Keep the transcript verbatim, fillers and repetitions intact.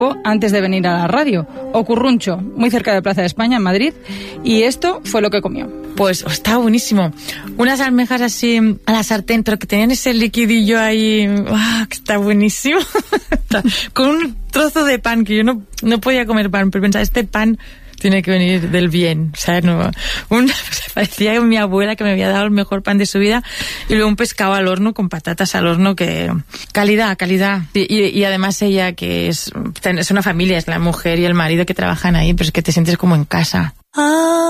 antes de venir a la radio, Ocurruncho, muy cerca de Plaza de España, en Madrid, y esto fue lo que comió. Pues está buenísimo. Unas almejas así a la sartén, pero que tenían ese liquidillo ahí, ¡ah, que está buenísimo! Con un trozo de pan, que yo no, no podía comer pan, pero pensaba, este pan tiene que venir del bien, o sea, no, un, parecía mi abuela que me había dado el mejor pan de su vida, y luego un pescado al horno con patatas al horno, que calidad, calidad, y, y además ella que es, es una familia, es la mujer y el marido que trabajan ahí, pero es que te sientes como en casa. Ah.